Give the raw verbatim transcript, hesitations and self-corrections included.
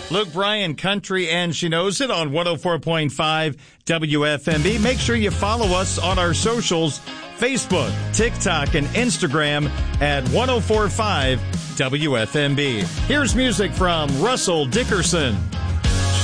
Luke Bryan, Country, and She Knows It on one oh four point five W F M B. Make sure you follow us on our socials, Facebook, TikTok, and Instagram at one oh four point five W F M B. Here's music from Russell Dickerson.